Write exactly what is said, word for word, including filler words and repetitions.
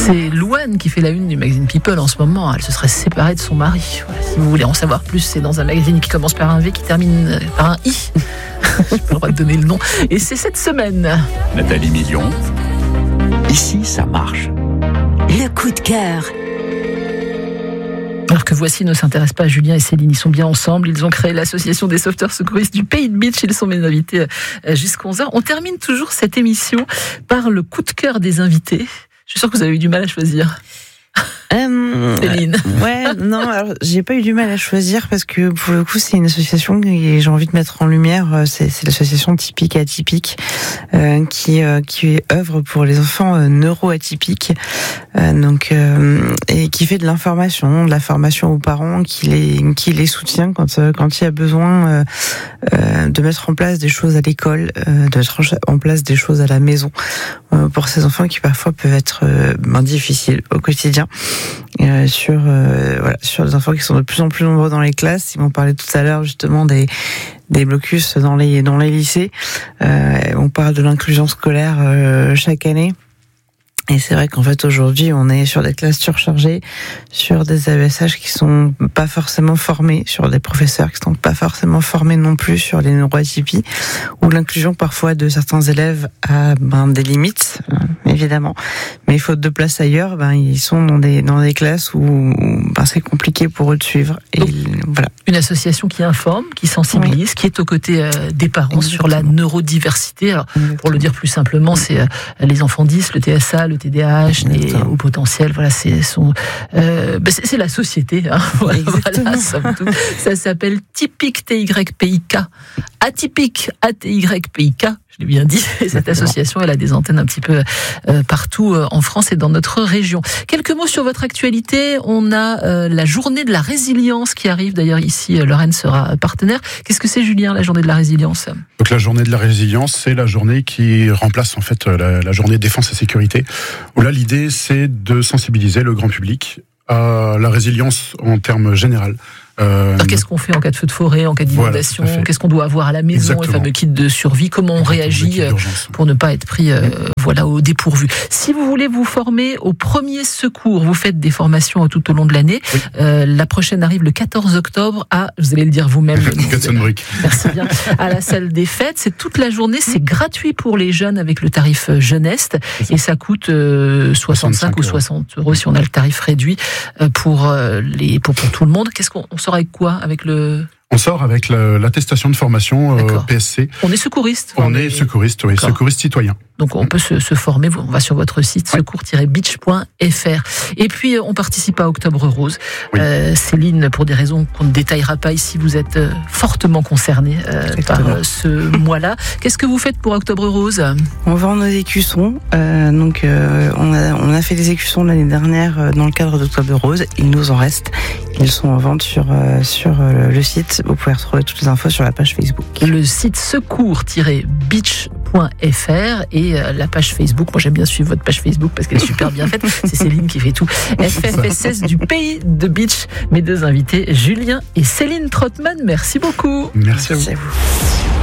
C'est Louane qui fait la une du magazine People en ce moment. Elle se serait séparée de son mari. Voilà, si vous voulez en savoir plus, c'est dans un magazine qui commence par un V, qui termine par un I. Je n'ai pas le droit de donner le nom. Et c'est cette semaine. Nathalie Million. Ici, ça marche. Le coup de cœur. Alors que Voici ne s'intéresse pas à Julien et Céline, ils sont bien ensemble. Ils ont créé l'association des sauveteurs secouristes du Pays de Bitche. Ils sont mes invités jusqu'à onze heures. On termine toujours cette émission par le coup de cœur des invités. Je suis sûre que vous avez eu du mal à choisir. Euh, Céline. Ouais, non, alors j'ai pas eu du mal à choisir parce que pour le coup c'est une association que j'ai envie de mettre en lumière. C'est, c'est l'association Typique et Atypique euh, qui euh, qui œuvre pour les enfants euh, neuroatypiques, euh, donc euh, et qui fait de l'information, de la formation aux parents, qui les qui les soutient quand euh, quand il y a besoin euh, euh, de mettre en place des choses à l'école, euh, de mettre en place des choses à la maison euh, pour ces enfants qui parfois peuvent être euh, ben, difficiles au quotidien. Euh, sur euh, voilà, sur les enfants qui sont de plus en plus nombreux dans les classes. Ils m'ont parlé tout à l'heure justement des des blocus dans les dans les lycées. Euh, on parle de l'inclusion scolaire euh, chaque année. Et c'est vrai qu'en fait aujourd'hui on est sur des classes surchargées, sur des A E S H qui sont pas forcément formés, sur des professeurs qui sont pas forcément formés non plus sur les neuroatypies, où l'inclusion parfois de certains élèves a ben, des limites, euh, évidemment, mais faute de place ailleurs, ben ils sont dans des dans des classes où, où ben, c'est compliqué pour eux de suivre. Et Donc, voilà. Une association qui informe, qui sensibilise, oui. qui est aux côtés euh, des parents Exactement. Sur la neurodiversité. Alors, pour le dire plus simplement, c'est euh, les enfants dys, le T S A, le T D A H, les hauts potentiels, voilà, c'est, son, euh, ben c'est, c'est la société. Hein, voilà, voilà, somme toute. Ça s'appelle Typique T Y P I K, Atypique A T Y P I K. Je l'ai bien dit. Et cette association, elle a des antennes un petit peu euh, partout euh, en France et dans notre région. Quelques mots sur votre actualité. On a euh, la journée de la résilience qui arrive. D'ailleurs, ici, euh, Lorraine sera partenaire. Qu'est-ce que c'est, Julien, la journée de la résilience ? Donc, la journée de la résilience, c'est la journée qui remplace en fait la, la journée défense et sécurité. Où là, l'idée, c'est de sensibiliser le grand public à la résilience en termes généraux. Euh, Alors, qu'est-ce qu'on fait en cas de feu de forêt, en cas d'inondation, voilà, qu'est-ce qu'on doit avoir à la maison, Exactement. Les fameux kits de survie, comment on Exactement, réagit pour ne pas être pris euh, voilà, au dépourvu. Si vous voulez vous former au premier secours, vous faites des formations tout au long de l'année. Oui. Euh, la prochaine arrive le quatorze octobre à, vous allez le dire vous-même, Gatzenbrück. Merci bien, à la salle des fêtes. C'est toute la journée, c'est gratuit pour les jeunes avec le tarif jeunesse et ça coûte euh, soixante-cinq ou soixante euros si on a le tarif réduit euh, pour, euh, les, pour, pour tout le monde. Qu'est-ce qu'on on sort avec quoi avec le... On sort avec le, l'attestation de formation euh, P S C. On est secouriste. On est secouriste, oui, D'accord. secouriste citoyen. Donc on peut se, se former, on va sur votre site oui. secours tiret bitche point f r. Et puis on participe à Octobre Rose. Oui. Euh, Céline, pour des raisons qu'on ne détaillera pas ici, vous êtes euh, fortement concernée euh, par euh, ce mois-là. Qu'est-ce que vous faites pour Octobre Rose ? On vend nos écussons. Euh, donc euh, on, a, on a fait des écussons l'année dernière euh, dans le cadre d'Octobre Rose. Il nous en reste. Ils sont en vente sur, euh, sur euh, le site. Vous pouvez retrouver toutes les infos sur la page Facebook. Le site secours tiret bitche point f r et la page Facebook. Moi, j'aime bien suivre votre page Facebook parce qu'elle est super bien faite. C'est Céline qui fait tout. F F S S du Pays de Bitche. Mes deux invités, Julien et Céline Trottmann. Merci beaucoup. Merci à vous. Merci à vous.